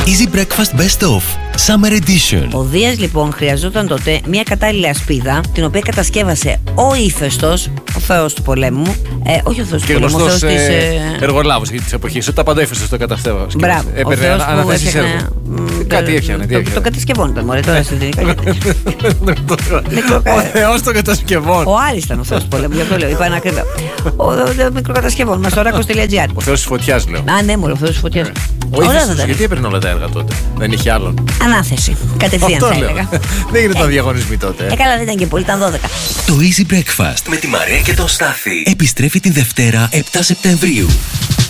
Easy Breakfast Best Of Summer Edition. Ο Δίας λοιπόν χρειαζόταν τότε μια κατάλληλη ασπίδα, την οποία κατασκεύασε ο Ύφαιστος, ο θεός του πολέμου. Όχι ο θεός του πολέμου, ο θεός της. Εργολάβος της εποχής. Τα πάντα Ύφαιστος το κατασκεύασε. Μπράβο. Έπαιρνε αναθέσεις έργο. Κάτι έφτιανε. Το κατασκευών ήταν, μωρέ, τώρα στην τελικά. Ο θεός των κατασκευών. Ο Άρης ήταν ο θεός του πολέμου, γι' αυτό λέω. Είπα ένα ακριβό. Ο μικροκατασκευών μας, oracos.gr. Ο θεός της φωτιάς, λέω. Α, ναι, μωρέ, ο θεός της φωτιάς. Ο Ύφαιστος γιατί έπαιρνε όλα τα έργα τότε? Δεν είχε άλλον. Ανάθεση. Κατευθείαν θα έλεγα. Δεν έγιναν διαγωνισμοί τότε. Καλά, δεν ήταν και πολύ, ήταν 12. Το Easy Breakfast με τη Μαρία και τον Στάθη επιστρέφει τη Δευτέρα 7 Σεπτεμβρίου.